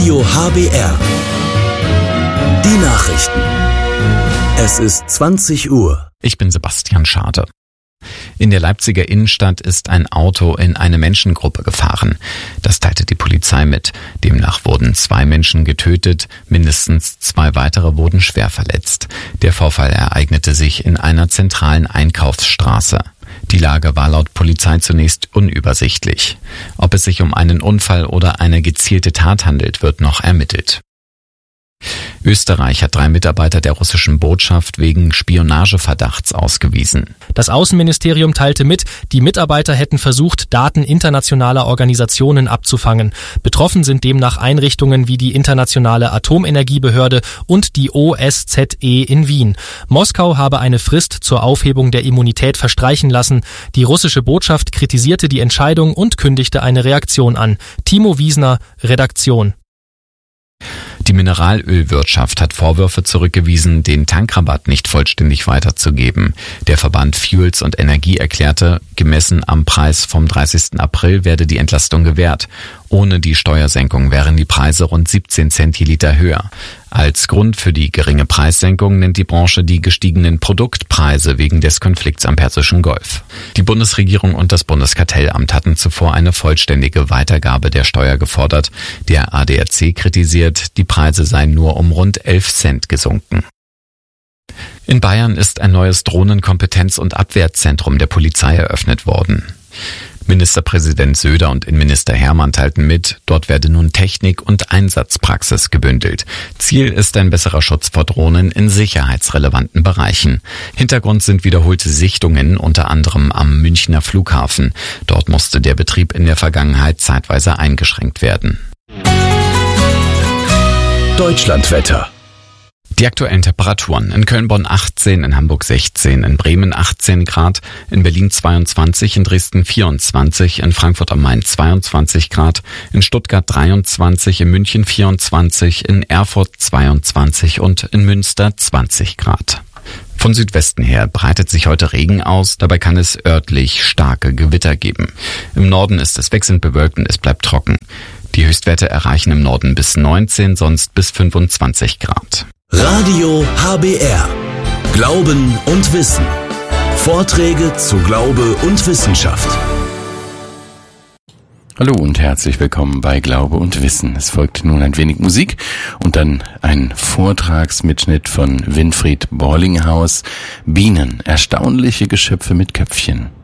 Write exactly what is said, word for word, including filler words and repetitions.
Radio H B R. Die Nachrichten. Es ist zwanzig Uhr. Ich bin Sebastian Schade. In der Leipziger Innenstadt ist ein Auto in eine Menschengruppe gefahren. Das teilte die Polizei mit. Demnach wurden zwei Menschen getötet, mindestens zwei weitere wurden schwer verletzt. Der Vorfall ereignete sich in einer zentralen Einkaufsstraße. Die Lage war laut Polizei zunächst unübersichtlich. Ob es sich um einen Unfall oder eine gezielte Tat handelt, wird noch ermittelt. Österreich hat drei Mitarbeiter der russischen Botschaft wegen Spionageverdachts ausgewiesen. Das Außenministerium teilte mit, die Mitarbeiter hätten versucht, Daten internationaler Organisationen abzufangen. Betroffen sind demnach Einrichtungen wie die Internationale Atomenergiebehörde und die O S Z E in Wien. Moskau habe eine Frist zur Aufhebung der Immunität verstreichen lassen. Die russische Botschaft kritisierte die Entscheidung und kündigte eine Reaktion an. Timo Wiesner, Redaktion. Die Mineralölwirtschaft hat Vorwürfe zurückgewiesen, den Tankrabatt nicht vollständig weiterzugeben. Der Verband Fuels und Energie erklärte, gemessen am Preis vom dreißigsten April werde die Entlastung gewährt. Ohne die Steuersenkung wären die Preise rund siebzehn Cent je Liter höher. Als Grund für die geringe Preissenkung nennt die Branche die gestiegenen Produktpreise wegen des Konflikts am Persischen Golf. Die Bundesregierung und das Bundeskartellamt hatten zuvor eine vollständige Weitergabe der Steuer gefordert. Der A D A C kritisiert, die Preise seien nur um rund elf Cent gesunken. In Bayern ist ein neues Drohnenkompetenz- und Abwehrzentrum der Polizei eröffnet worden. Ministerpräsident Söder und Innenminister Hermann teilten mit, dort werde nun Technik und Einsatzpraxis gebündelt. Ziel ist ein besserer Schutz vor Drohnen in sicherheitsrelevanten Bereichen. Hintergrund sind wiederholte Sichtungen, unter anderem am Münchner Flughafen. Dort musste der Betrieb in der Vergangenheit zeitweise eingeschränkt werden. Deutschlandwetter. Die aktuellen Temperaturen: in Köln-Bonn achtzehn, in Hamburg sechzehn, in Bremen achtzehn Grad, in Berlin zweiundzwanzig, in Dresden vierundzwanzig, in Frankfurt am Main zweiundzwanzig Grad, in Stuttgart dreiundzwanzig, in München vierundzwanzig, in Erfurt zweiundzwanzig und in Münster zwanzig Grad. Von Südwesten her breitet sich heute Regen aus, dabei kann es örtlich starke Gewitter geben. Im Norden ist es wechselnd bewölkt und es bleibt trocken. Die Höchstwerte erreichen im Norden bis neunzehn, sonst bis fünfundzwanzig Grad. Radio H B R. Glauben und Wissen. Vorträge zu Glaube und Wissenschaft. Hallo und herzlich willkommen bei Glaube und Wissen. Es folgt nun ein wenig Musik und dann ein Vortragsmitschnitt von Winfried Borlinghaus. Bienen, erstaunliche Geschöpfe mit Köpfchen.